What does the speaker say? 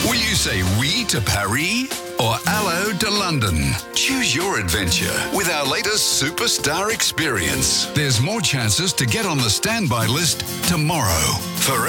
Will you say oui to Paris or hello to London? Choose your adventure with our latest superstar experience. There's more chances to get on the standby list tomorrow. For